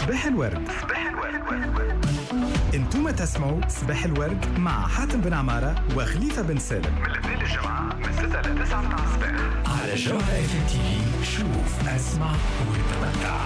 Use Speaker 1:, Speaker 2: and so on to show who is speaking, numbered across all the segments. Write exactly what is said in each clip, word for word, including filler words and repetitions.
Speaker 1: صباح الورد. صباح الورد. انتم تسمعوا صباح الورد مع حاتم بن عمارة وخليفة بن سالم من الاثنين للجمعة من ستة ل تسعة متاع الصباح على جوهرة اف ام تي في. شوف اسمع وتمتع.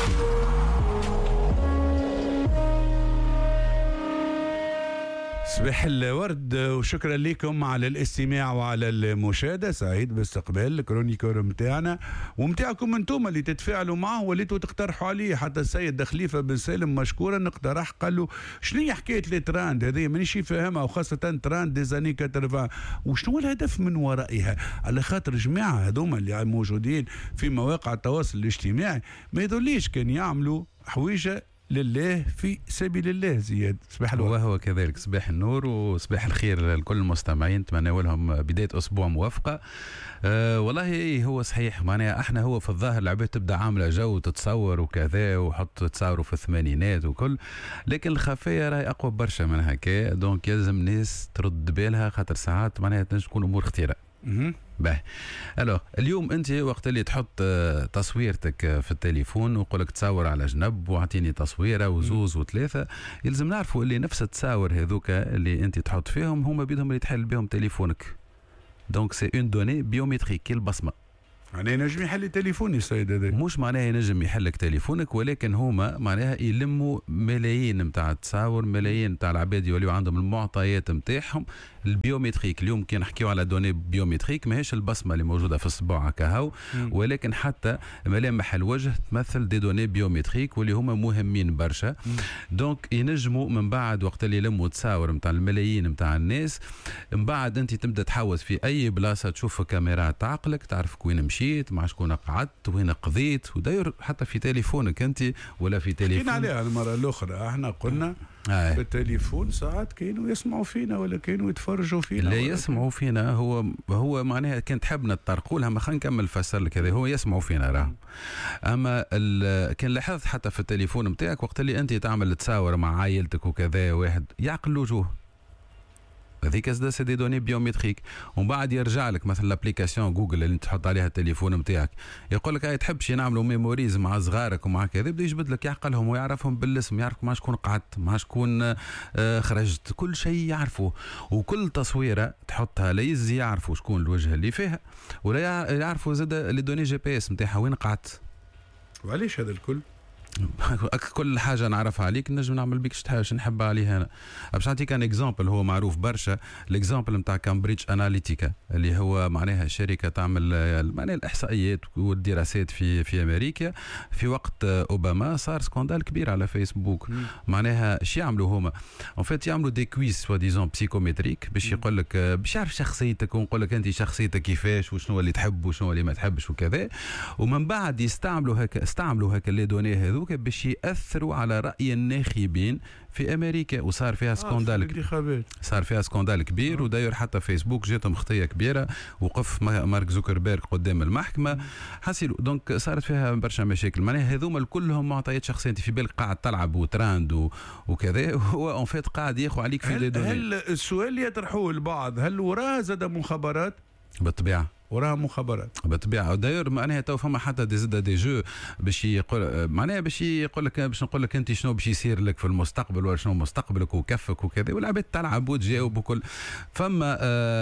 Speaker 2: صباح الورد وشكرا لكم على الاستماع وعلى المشاهدة. سعيد باستقبال الكرونيكور متاعنا ومتاعكم انتم اللي تتفاعلوا معه واللي تقترحوا عليه. حتى السيد خليفة بن سالم مشكورا اقترح قال له شنو هي حكاية التراند هذه مانيش فاهمها وخاصة تراند ديزاني ثمانين وشنو الهدف من ورائها. على خاطر جماعة هذوما اللي موجودين في مواقع التواصل الاجتماعي ما يدوليش كان يعملوا حويجة لله في سبيل الله. زياد صباح الورد.
Speaker 3: وهو كذلك صباح النور وصباح الخير لكل المستمعين. نتمنى لهم بداية أسبوع موفقة. أه والله هو صحيح معناها احنا هو في الظاهر العباد تبدا عامله جو تتصور وكذا وحط تصوروا في الثمانينات وكل، لكن الخفيه راهي اقوى برشا من هكا. دونك يلزم الناس ترد بالها خاطر ساعات معناها تنجم تكون امور خطيره. باهي الو اليوم انت وقت اللي تحط تصويرتك في التليفون ويقولك تصور على جنب واعطيني تصويره وزوز وثلاثه، يلزم نعرفوا اللي نفس التصاور هذوك اللي انت تحط فيهم هما بيدهم اللي تحل بهم تليفونك. دونك سي اون دوني بيومتريك كي البصمه.
Speaker 2: معناها ينجم يحل تليفوني السيد هذا.
Speaker 3: مش معناها ينجم يحلك تليفونك، ولكن هما معناها يلموا ملايين نتاع التصاور، ملايين نتاع العباد يوليو عندهم المعطيات نتاعهم البيومتريك. اليوم كي نحكيو على دوني بيومتريك ماهيش البصمه اللي موجوده في الصباع كهو، ولكن حتى ملامح الوجه تمثل دي دوني بيومتريك واللي هما مهمين برشا. دونك ينجموا من بعد وقت اللي يلموا تصاور نتاع الملايين نتاع الناس، من بعد انت تبدا تحوس في اي بلاصه تشوف كاميرات عقلك تعرف وين مشيت مع شكون قعدت وين قضيت، وداير حتى في تليفونك انت ولا في تليفون.
Speaker 2: حكينا عليها المره الاخرى احنا قلنا آه. بالتليفون ساعات كانوا يسمعوا فينا ولا كانوا يتفرجوا فينا.
Speaker 3: لا يسمعوا فينا هو هو معناها كان تحب نتطرقوا لها، ما خلينا نكمل فسر لك هذا. هو يسمعوا فينا راه، اما كان لاحظت حتى في التليفون نتاعك وقت اللي انت تعمل تصاور مع عائلتك وكذا واحد يعقل الوجوه هذيك زاد سي دي دوني بيومتريك، ومن بعد يرجع لك مثلا لابليكاسيون جوجل اللي تحط عليها التليفون نتاعك يقول لك هاي تحبش نعملوا ميموريز مع صغارك ومع كذا، يبدا يجبد لك يعقلهم ويعرفهم بالاسم، يعرف مع شكون قعدت مع شكون آه خرجت، كل شيء يعرفه. وكل تصويره تحطها ليز يعرفوا شكون الوجه اللي فيها، ولا يعرفوا زاد لي دوني جي بي اس نتاعها وين قعدت.
Speaker 2: وعليش هذا الكل؟
Speaker 3: كل حاجه نعرفها عليك نجم نعمل بيك شحال نحبها عليها انا. باش نعطيك ان اكزامبل هو معروف برشا، الاكزامبل نتاع كامبريدج اناليتيكا اللي هو معناها شركه تعمل معناها الاحصائيات والدراسات في في امريكا. في وقت اوباما صار سكاندال كبير على فيسبوك. م. معناها شو يعملوا هما؟ اون فيت يعملوا دي كويز سوا ديزون بسيكومتريك باش يقول لك باش يعرف شخصيتك ونقول لك انت شخصيتك كيفاش وشنو اللي تحب وشنو اللي ما تحبش وكذا، ومن بعد يستعملوا هكا استعملوا هكا لي دوني هذو باش يأثروا على رأي الناخبين في أمريكا. وصار فيها سكاندال آه صار فيها سكاندال كبير. آه. وداير حتى فيسبوك جاتهم خطية كبيرة، وقف مارك زوكربيرغ قدام المحكمة حسيلو. دونك صارت فيها برشا مشاكل. معناها هذوما كلهم معطيات شخصية انت في بالك قاعد تلعب وتراند وكذا، هو اون فيت قاعد ياخذ عليك في
Speaker 2: هل, هل السؤال اللي يطرحوه البعض هل وراها زاد مخابرات؟
Speaker 3: بالطبيعة
Speaker 2: وراها مخابرات
Speaker 3: بالطبيعه. داير معناها تو فما حتى دي زاد دي جو باش يقول معناها باش يقول لك باش نقول لك انت شنو باش يصير لك في المستقبل ولا شنو مستقبلك وكفك وكذا، والعباد تلعب وتجاوب وكل. فما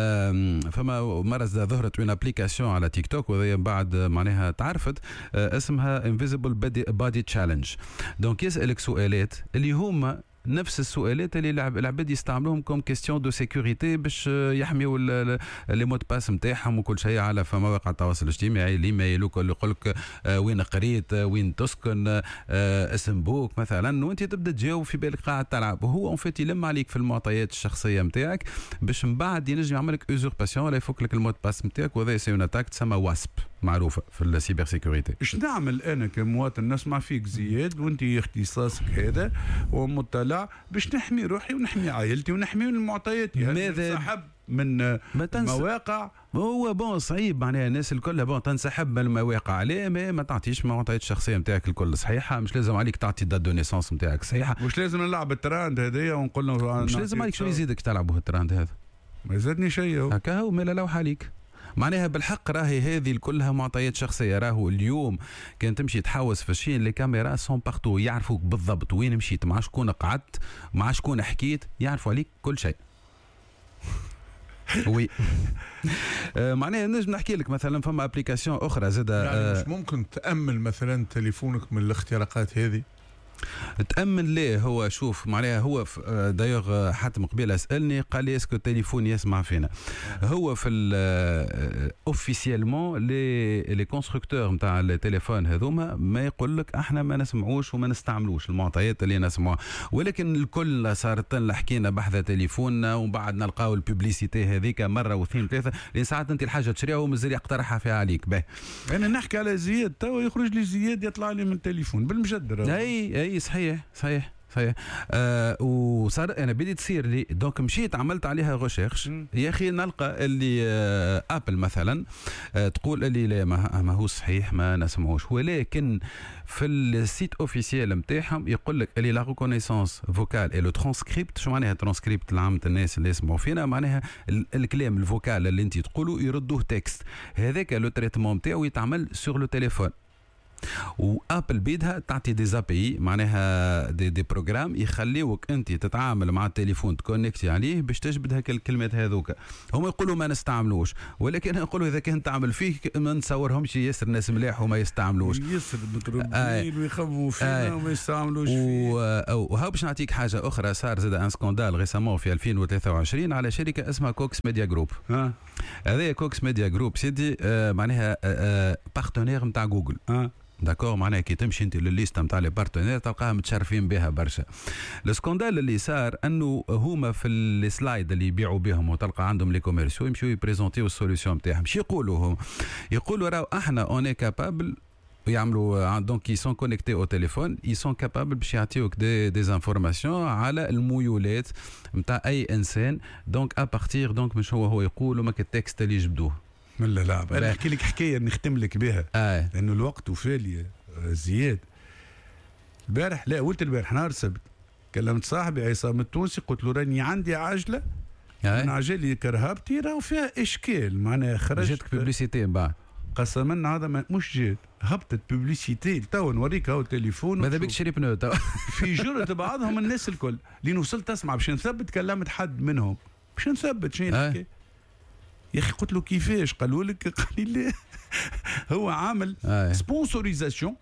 Speaker 3: آه فما مره ظهرت اون ابليكاسيون على تيك توك وهي بعد معناها تعرفت آه اسمها انفيزيبل بادي تشالنج. دونك يسالك سؤالات اللي هما نفس السؤالات اللي العباد يستعملوهم كوم كيستيون دو سيكوريتي باش يحميوا لي مود باس نتاعهم وكل شيء على في مواقع التواصل الاجتماعي. الايميل وكل يقول لك آه وين قريت آه وين تسكن آه اسم بوك مثلا، وانت تبدا تجاوب في بالك قاعد تلعب، وهو اون فيت يلم عليك في المعطيات الشخصيه نتاعك باش من بعد ينجم يعمل لك اوزورباسيون ولا يفك لك المود باس نتاعك. وهذا سي اون اتاك تسمى واسب معروفه في السيبر سيكوريتي.
Speaker 2: ايش نعمل انا كمواطن نسمع فيك زياد وانت اختصاصك هذا ومطلع باش نحمي روحي ونحمي عائلتي ونحمي المعطيات
Speaker 3: ماذا
Speaker 2: سحب من مواقع؟
Speaker 3: هو بون صعيب معناها الناس الكل بون تنسحب من المواقع ليه ما, ما تعطيش معطيات الشخصيه نتاعك الكل صحيحه. مش لازم عليك تعطي دات دو نيسانس نتاعك صحيحه.
Speaker 2: مش لازم نلعب التراند هذايا ونقول له
Speaker 3: مش لازم عليك شو يزيدك تلعبوا التراند هذا،
Speaker 2: ما زادني شيء
Speaker 3: هكا هو مالا لوحه عليك. معناها بالحق راهي هذه كلها معطيات شخصيه. راهو اليوم كان تمشي تحوس في الشين لي كاميرا سون بارتو، يعرفوك بالضبط وين مشيت، مع شكون قعدت، مع شكون حكيت، يعرفوا عليك كل شيء. وي آه معناها نجم نحكي لك مثلا فما ابليكاسيون اخرى زاد
Speaker 4: يعني
Speaker 3: آه
Speaker 4: مش ممكن تامن مثلا تليفونك من الاختراقات هذه؟
Speaker 3: تأمن ليه؟ هو شوف معناها هو دايوغ حاتم قبيله سألني قال لي اسكو التليفون يسمع فينا. هو في اوفيسيالمون لي لي كونستركتور نتاع التليفون هذوما ما يقول لك احنا ما نسمعوش وما نستعملوش المعطيات اللي نسمعوها، ولكن الكل صارت لنا حكينا بحث تليفوننا ومن بعد نلقاو الببليسيتي هذيك مره واثنين ثلاثه، لان ساعات انت الحاجه تشريها ومازال يقترحها فيها عليك. باهي
Speaker 2: انا نحكي على زياد توا يخرج لي زياد يطلع لي من التليفون بالمجدر.
Speaker 3: اي اي صحيح صحيح صحيح. آه وصار انا بديت تصير لي دونك مشيت عملت عليها غوشيرش يا اخي نلقى اللي آه ابل مثلا آه تقول اللي لا ما هو صحيح ما نسمعوش، ولكن في السيت اوفيسيال نتاعهم يقول لك اللي لا ريكونيسونس فوكال اي لو ترانسكريبت. شو معناها ترانسكريبت لعامة الناس اللي يسمعوا فينا؟ معناها الكلام الفوكال اللي انت تقولوا يردوه تكست، هذاك لو تريتمون نتاعو يتعمل سور لو تليفون. وابل بيدها تعطي دي زابي معناها دي, دي بروجرام يخليوك انت تتعامل مع التليفون تكونكتي عليه باش تجبد هكا الكلمات هذوك. هم يقولوا ما نستعملوش، ولكن يقولوا اذا كان تعمل فيه ما نتصورهمش ياسر ناس ملاح وما يستعملوش
Speaker 2: ياسر متربين ويخموا فينا وما يستعملوش فيه.
Speaker 3: وها باش نعطيك حاجه اخرى، صار زاد ان سكوندال ريسامون في ألفين وثلاثة وعشرين على شركه اسمها كوكس ميديا جروب.
Speaker 2: ها
Speaker 3: هذه كوكس ميديا جروب سيدي آه معناها آه بارتنير نتاع جوجل.
Speaker 2: ها
Speaker 3: داكور معناها كي تمشي انت للليست نتاع لي بارتنير تلقاها متشرفين بها برشا. السكوندال اللي صار انه هما في السلايد اللي يبيعوا بهم وتلقى عندهم لي كوميرسيو يمشيو يبريزونتيو السوليسيون نتاعهم. شي يقولوا هم؟ يقولوا راهو احنا اوني كابابل يعملوا دونك كي سون كونيكتي او تليفون اي سون كابابل باش يعطيوك دي دي انفورماسيون على الميولات نتاع اي انسان دونك ا بارتير دونك مش هو هو يقول وما التكست اللي يجبدوه.
Speaker 2: من لا لا انا نحكي لك حكايه نختم لك بها
Speaker 3: آه.
Speaker 2: لانه الوقت وفالي زياد. البارح لا قلت البارح نهار السبت كلمت صاحبي عصام التونسي قلت له راني عندي عجله
Speaker 3: آه.
Speaker 2: من عجلي كرهبتي راهو فيها اشكال معناها خرجت
Speaker 3: جاتك بوبليسيتي من بعد
Speaker 2: قسما هذا مش جات هبطت بوبليسيتي تو نوريك هاو التليفون
Speaker 3: ماذا بك شري بنو
Speaker 2: في جرة بعضهم الناس الكل لين وصلت اسمع باش نثبت كلمت حد منهم باش نثبت شنو الحكايه يا اخي قلت له كيفاش؟ قالوا لك قال لي لا هو عامل
Speaker 3: آه.
Speaker 2: سبونسوريزاسيون.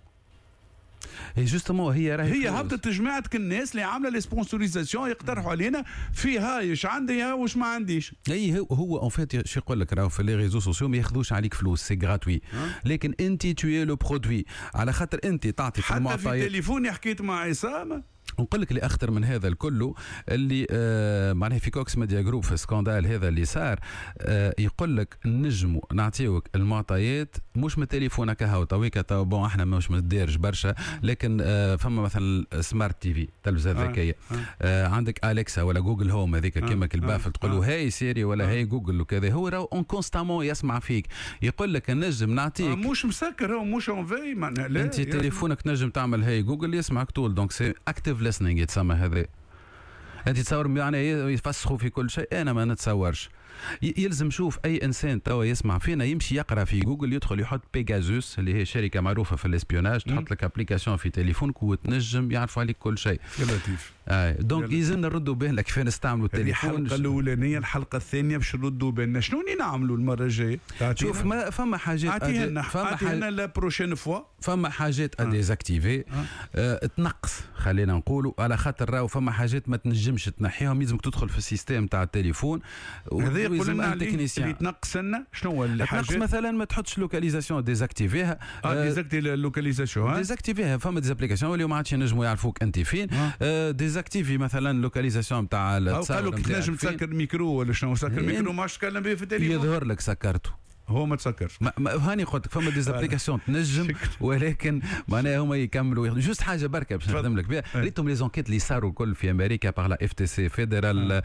Speaker 3: هي جوستومون هي راهي
Speaker 2: هي هبطت جماعه الناس اللي عامله لي سبونسوريزاسيون يقترحوا علينا في هاي ايش عندي واش ما عنديش.
Speaker 3: اي هو اون فيت شو يقول لك راهو في لي ريزو سوسيو ما ياخذوش عليك فلوس سي غراتوي، لكن انت توي لو برودوي على خاطر انت تعطي في المعطيات.
Speaker 2: حتى في تليفوني حكيت مع عصام
Speaker 3: نقول لك اللي اخطر من هذا الكل اللي آه معناها في كوكس ميديا جروب في السكاندال هذا اللي صار آه يقول لك نجموا نعطيوك المعطيات مش من تليفونك هاو تويكا تو بون احنا مش مدارج برشا، لكن آه فما مثلا سمارت تي في تلفزه ذكيه آه. آه عندك اليكسا ولا جوجل هوم هذيك آه. كيما البافل تقول له آه. هاي سيري ولا آه. هاي جوجل وكذا هو راهو اون كونستامون يسمع فيك. يقول لك نجم نعطيك آه
Speaker 2: مش مسكر هو مش اون في معناها لا
Speaker 3: انت تليفونك نجم تعمل هاي جوجل يسمعك طول دونك سي اكتيف ليسنينغ يتسمى هذا. انت تصور يعني يفسخوا في كل شيء؟ انا ما نتصورش. يلزم شوف اي انسان توا يسمع فينا يمشي يقرا في جوجل يدخل يحط بيجازوس اللي هي شركه معروفه في الاسبيوناج تحط لك ابليكاسيون في تليفونك وتنجم يعرفوا عليك كل شيء.
Speaker 2: لطيف.
Speaker 3: آه. دونك يلزم نردوا بالنا كيف نستعملوا التليفون.
Speaker 2: الحلقه الاولانيه الحلقه الثانيه باش نردوا بالنا شنو نعملوا المره الجايه.
Speaker 3: شوف ما فما حاجات
Speaker 2: اعطينا فما حاجات لا بروشين فوا
Speaker 3: فما حاجات اديزاكتيفي آه. تنقص خلينا نقولوا على خاطر راهو فما حاجات ما تنجمش تنحيهم لازمك تدخل في السيستم تاع التليفون.
Speaker 2: هذا يقول لنا اللي تنقص لنا شنو هو الحاجات
Speaker 3: مثلا ما تحطش لوكاليزاسيون ديزاكتيفيها.
Speaker 2: اه ديزاكتيفي اللوكاليزاسيون
Speaker 3: ديزاكتيفيها فما ديزابليكاسيون اللي ما عادش ينجموا يعرفوك انت فين. آه. ديزاكتيفي مثلا لوكاليزاسيون تاع
Speaker 2: التصاور. قالوا كي تنجم تسكر ميكرو ولا شنو سكر ميكرو ما عادش تكلم به في التليفون
Speaker 3: يظهر لك سكرته
Speaker 2: هو ما تسكرش.
Speaker 3: ما هاني قلت لك فما ديزابليكاسيون تنجم ولكن معناها هما يكملوا جوست حاجه بركه باش نخدم لك بها. ريتهم لي زونكيت اللي صاروا الكل في امريكا باغ لا اف تي سي فيدرال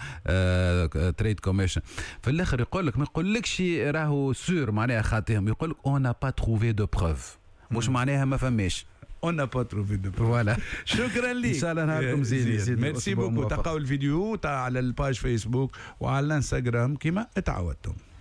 Speaker 3: تريد كوميشن في الاخر يقول لك ما يقولكش راهو سور معناها خاطيهم يقول لك اون با تروفي دو بروف مش معناها ما فماش
Speaker 2: اون با تروفي دو بروف.
Speaker 3: فوالا
Speaker 2: شكرا لك
Speaker 3: ان شاء الله نهاركم زين.
Speaker 2: ميرسي بوكو. تلقاو الفيديو تاع على الباج فيسبوك وعلى الانستغرام كما تعودتم.